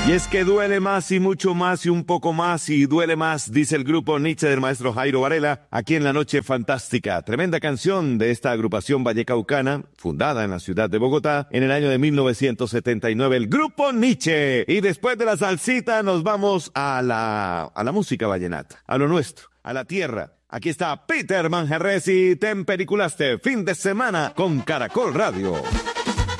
Y es que duele más y mucho más y un poco más y duele más, dice el grupo Nietzsche del maestro Jairo Varela, aquí en La Noche Fantástica. Tremenda canción de esta agrupación vallecaucana, fundada en la ciudad de Bogotá en el año de 1979, el grupo Nietzsche. Y después de la salsita nos vamos a la música vallenata, a lo nuestro, a la tierra. Aquí está Peter Manjarres y Tempericulaste, fin de semana con Caracol Radio.